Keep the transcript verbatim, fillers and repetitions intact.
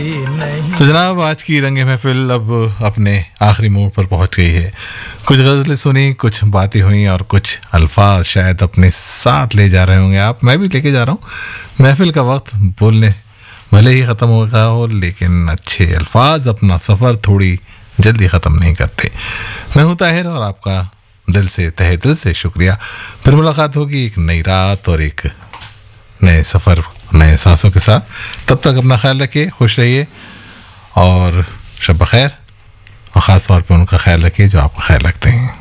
तो जनाब, आज की रंगे महफिल अब अपने आखिरी मोड़ पर पहुंच गई है। कुछ गज़लें सुनी, कुछ बातें हुई और कुछ अल्फाज शायद अपने साथ ले जा रहे होंगे आप, मैं भी लेके जा रहा हूँ। महफिल का वक्त बोलने भले ही ख़त्म हो गया हो, लेकिन अच्छे अल्फाज अपना सफ़र थोड़ी जल्दी ख़त्म नहीं करते। मैं हूँ ताहिर और आपका दिल से तहे दिल से शुक्रिया। फिर मुलाकात होगी एक नई रात और एक नए सफ़र, नए सांसों के साथ। तब तक अपना ख्याल रखिए, खुश रहिए और शब बखैर। और ख़ास तौर पे उनका ख्याल रखिए जो आपका ख्याल रखते हैं।